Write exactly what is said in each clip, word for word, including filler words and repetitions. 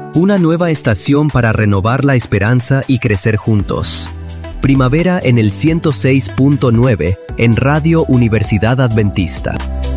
Una nueva estación para renovar la esperanza y crecer juntos. Primavera en el ciento seis punto nueve en Radio Universidad Adventista.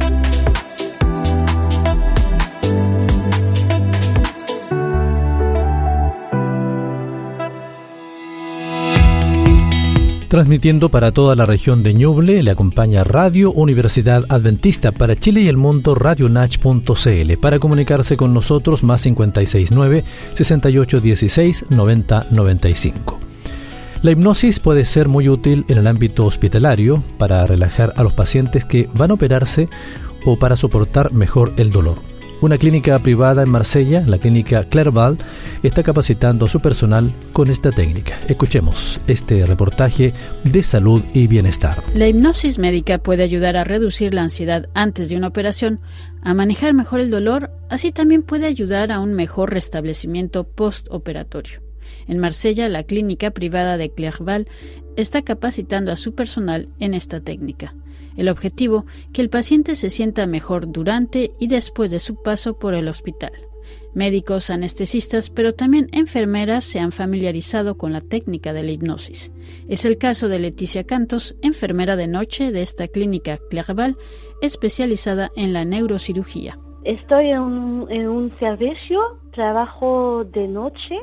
Transmitiendo para toda la región de Ñuble, le acompaña Radio Universidad Adventista para Chile y el mundo, radio nach punto c l. Para comunicarse con nosotros, más cincuenta y seis nueve, sesenta y ocho dieciséis, noventa noventa y cinco. La hipnosis puede ser muy útil en el ámbito hospitalario para relajar a los pacientes que van a operarse o para soportar mejor el dolor. Una clínica privada en Marsella, la clínica Clerval, está capacitando a su personal con esta técnica. Escuchemos este reportaje de salud y bienestar. La hipnosis médica puede ayudar a reducir la ansiedad antes de una operación, a manejar mejor el dolor, así también puede ayudar a un mejor restablecimiento postoperatorio. En Marsella, la clínica privada de Clerval está capacitando a su personal en esta técnica. El objetivo, que el paciente se sienta mejor durante y después de su paso por el hospital. Médicos, anestesistas, pero también enfermeras se han familiarizado con la técnica de la hipnosis. Es el caso de Leticia Cantos, enfermera de noche de esta clínica Clerval, especializada en la neurocirugía. Estoy en un, en un servicio, trabajo de noche.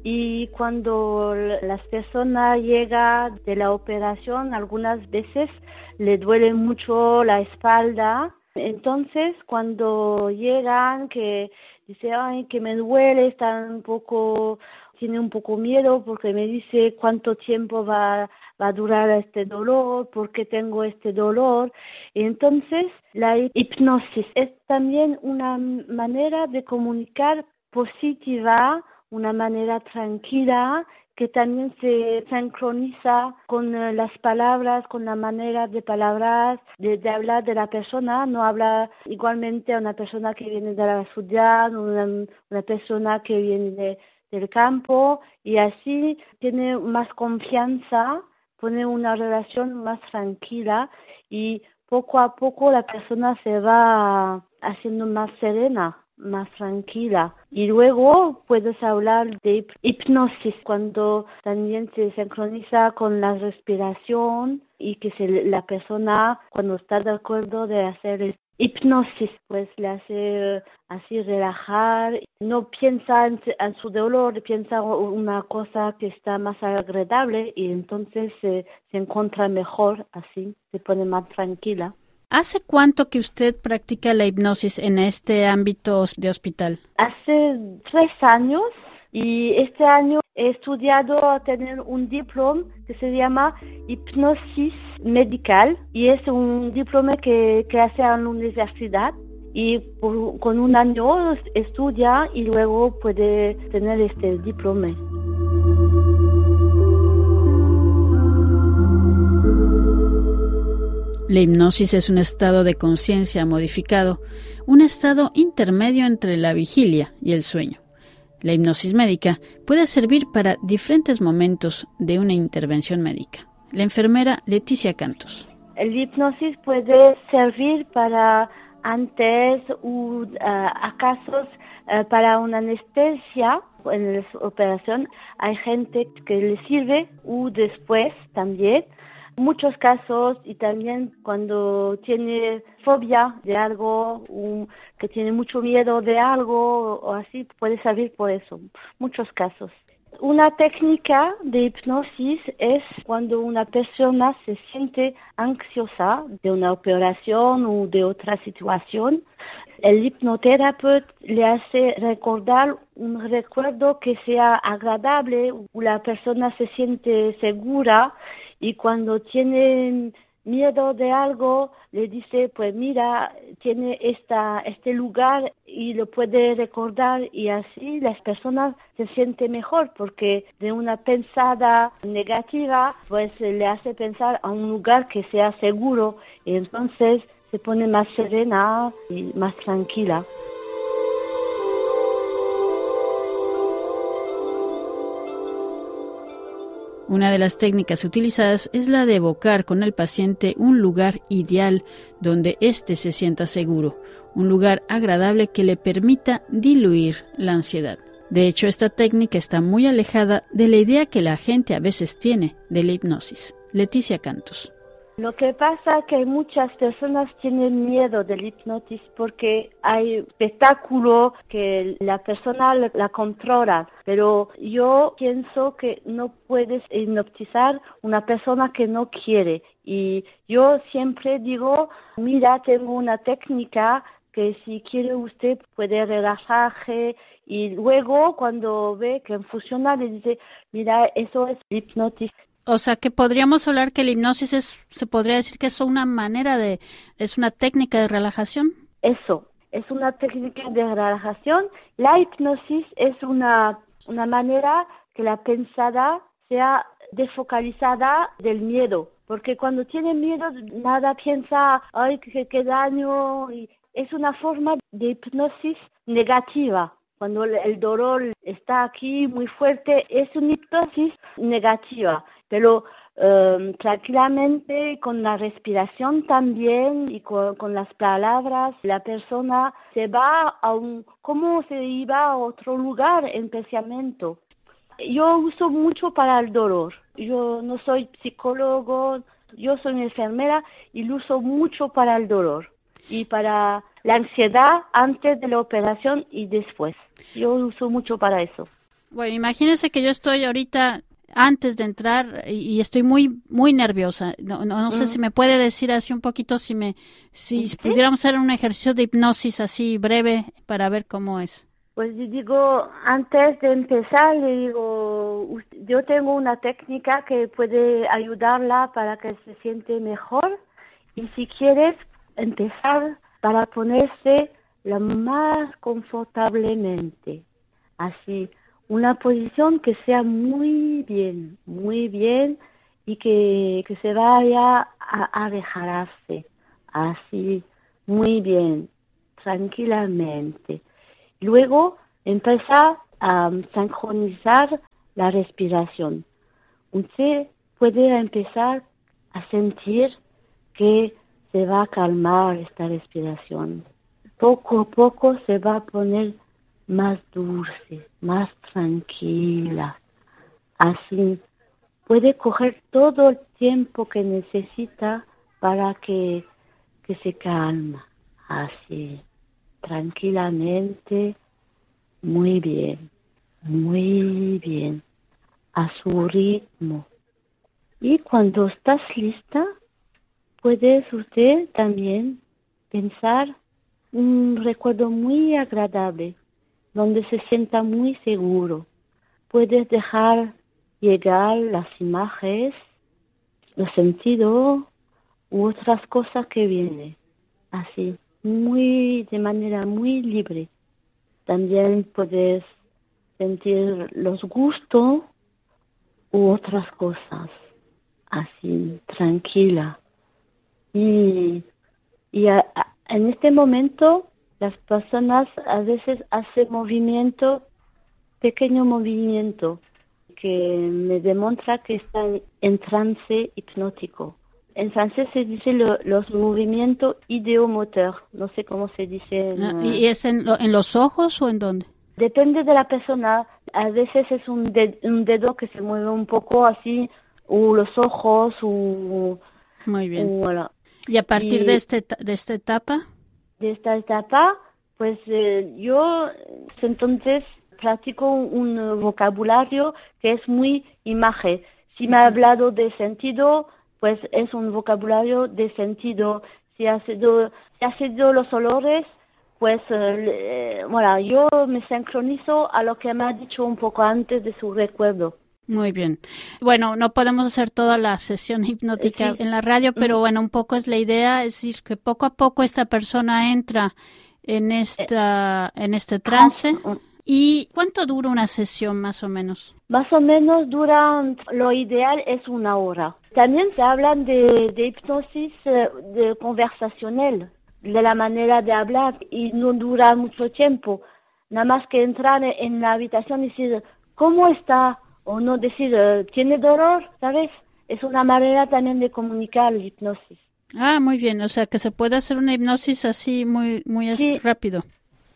Y cuando las personas llegan de la operación, algunas veces le duele mucho la espalda. Entonces, cuando llegan, que dice, ay, que me duele, está un poco, tiene un poco miedo porque me dice cuánto tiempo va, va a durar este dolor, por qué tengo este dolor. Entonces, la hipnosis es también una manera de comunicar positiva, una manera tranquila, que también se sincroniza con uh, las palabras, con la manera de palabras, de, de hablar de la persona. No habla igualmente a una persona que viene de la ciudad, una, una persona que viene de, del campo, y así tiene más confianza, pone una relación más tranquila, y poco a poco la persona se va haciendo más serena, más tranquila. Y luego puedes hablar de hipnosis cuando también se sincroniza con la respiración y que se, la persona, cuando está de acuerdo de hacer hipnosis, pues le hace así relajar, no piensa en, en su dolor, piensa una cosa que está más agradable, y entonces se, se encuentra mejor, así se pone más tranquila. ¿Hace cuánto que usted practica la hipnosis en este ámbito de hospital? Hace tres años, y este año he estudiado a tener un diploma que se llama hipnosis medical, y es un diploma que, que hace en la universidad, y por, con un año estudia y luego puede tener este diploma. La hipnosis es un estado de conciencia modificado, un estado intermedio entre la vigilia y el sueño. La hipnosis médica puede servir para diferentes momentos de una intervención médica. La enfermera Leticia Cantos. El hipnosis puede servir para antes o uh, acaso uh, para una anestesia en la operación. Hay gente que le sirve, o después también. Muchos casos, y también cuando tiene fobia de algo, um, que tiene mucho miedo de algo o así, puede servir por eso. Muchos casos. Una técnica de hipnosis es cuando una persona se siente ansiosa de una operación o de otra situación. El hipnoterapeuta le hace recordar un recuerdo que sea agradable, o la persona se siente segura. Y cuando tienen miedo de algo, le dice, pues mira, tiene esta, este lugar, y lo puede recordar, y así las personas se sienten mejor, porque de una pensada negativa, pues le hace pensar a un lugar que sea seguro, y entonces se pone más serena y más tranquila. Una de las técnicas utilizadas es la de evocar con el paciente un lugar ideal donde éste se sienta seguro, un lugar agradable que le permita diluir la ansiedad. De hecho, esta técnica está muy alejada de la idea que la gente a veces tiene de la hipnosis. Leticia Cantos. Lo que pasa es que muchas personas tienen miedo del hipnosis porque hay espectáculo que la persona la controla, pero yo pienso que no puedes hipnotizar una persona que no quiere. Y yo siempre digo, mira, tengo una técnica que si quiere usted puede relajarse, y luego cuando ve que funciona le dice, mira, eso es hipnosis. O sea, que podríamos hablar que la hipnosis es, se podría decir que es una manera de, es una técnica de relajación. Eso, es una técnica de relajación. La hipnosis es una, una manera que la pensada sea desfocalizada del miedo, porque cuando tiene miedo nada piensa, ay, qué, qué daño, y es una forma de hipnosis negativa. Cuando el dolor está aquí muy fuerte, es una hipnosis negativa. Pero eh, tranquilamente, con la respiración también y con, con las palabras, la persona se va a un, como se iba a otro lugar en pensamiento. Yo uso mucho para el dolor. Yo no soy psicólogo, yo soy una enfermera y lo uso mucho para el dolor y para la ansiedad antes de la operación y después. Yo uso mucho para eso. Bueno, imagínense que yo estoy ahorita antes de entrar y estoy muy muy nerviosa. No, no, no sé mm. si me puede decir así un poquito, si me si ¿Sí? pudiéramos hacer un ejercicio de hipnosis así breve para ver cómo es. Pues yo digo, antes de empezar, le digo, yo tengo una técnica que puede ayudarla para que se siente mejor, y si quieres empezar para ponerse lo más confortablemente, así, una posición que sea muy bien, muy bien, y que, que se vaya a, a dejarse, así, muy bien, tranquilamente. Luego empezar a sincronizar la respiración. Usted puede empezar a sentir que se va a calmar esta respiración. Poco a poco se va a poner más dulce, más tranquila. Así puede coger todo el tiempo que necesita para que, que se calma. Así, tranquilamente, muy bien, muy bien, a su ritmo. Y cuando estás lista, puedes usted también pensar un recuerdo muy agradable, donde se sienta muy seguro. Puedes dejar llegar las imágenes, los sentidos u otras cosas que vienen, así, muy de manera muy libre. También puedes sentir los gustos u otras cosas, así, tranquila. Y, y a, a, en este momento las personas a veces hacen movimiento, pequeño movimiento, que me demuestra que están en trance hipnótico. En francés se dice lo, los movimientos ideomotor, no sé cómo se dice. En, ¿Y es en, lo, en los ojos o en dónde? Depende de la persona. A veces es un, de, un dedo que se mueve un poco así, o los ojos, o... Muy bien. O, voilà. ¿Y a partir y, de, este, de esta etapa? De esta etapa, pues eh, yo entonces practico un, un vocabulario que es muy imagen. Si me ha hablado de sentido, pues es un vocabulario de sentido. Si ha sido, si ha sido los olores, pues eh, bueno, yo me sincronizo a lo que me ha dicho un poco antes de su recuerdo. Muy bien. Bueno, no podemos hacer toda la sesión hipnótica sí. en la radio, pero bueno, un poco es la idea, es decir, que poco a poco esta persona entra en esta en este trance. ¿Y cuánto dura una sesión más o menos? Más o menos dura, lo ideal es una hora. También se hablan de, de hipnosis de conversacional, de la manera de hablar, y no dura mucho tiempo. Nada más que entrar en la habitación y decir, ¿cómo está? O no decir, ¿tiene dolor? ¿Sabes? Es una manera también de comunicar la hipnosis. Ah, muy bien. O sea, que se puede hacer una hipnosis así muy muy sí. rápido.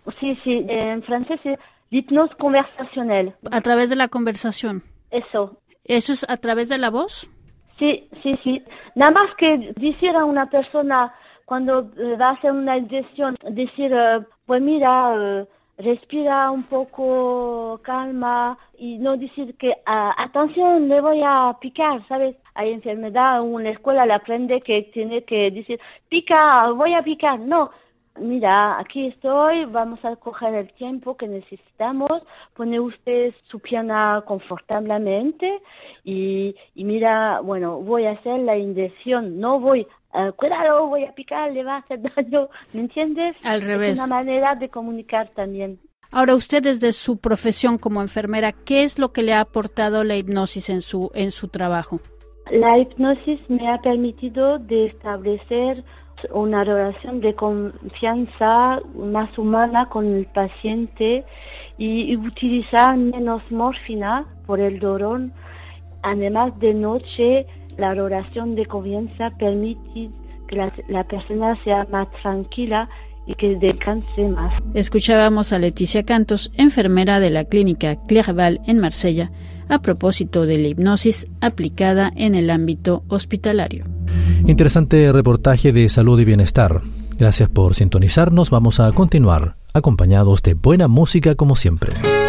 Sí, sí, en francés es l'hypnose conversationnelle. A través de la conversación. Eso. ¿Eso es a través de la voz? Sí, sí, sí. Nada más que decir a una persona cuando eh, va a hacer una inyección, decir, uh, pues mira, uh, respira un poco, calma, y no decir que, uh, atención, le voy a picar, ¿sabes? Hay enfermedad, en la escuela le aprende que tiene que decir, pica, voy a picar. No, mira, aquí estoy, vamos a coger el tiempo que necesitamos, pone usted su pierna confortablemente y, y mira, bueno, voy a hacer la inyección, no voy, uh, cuidado, voy a picar, le va a hacer daño, ¿me entiendes? Al revés. Es una manera de comunicar también. Ahora, usted desde su profesión como enfermera, ¿qué es lo que le ha aportado la hipnosis en su, en su trabajo? La hipnosis me ha permitido de establecer una relación de confianza más humana con el paciente y, y utilizar menos morfina por el dolor. Además, de noche, la relación de confianza permite que la, la persona sea más tranquila y que descanse más. Escuchábamos a Leticia Cantos, enfermera de la clínica Clerval en Marsella, a propósito de la hipnosis aplicada en el ámbito hospitalario. Interesante reportaje de salud y bienestar. Gracias por sintonizarnos. Vamos a continuar acompañados de buena música como siempre.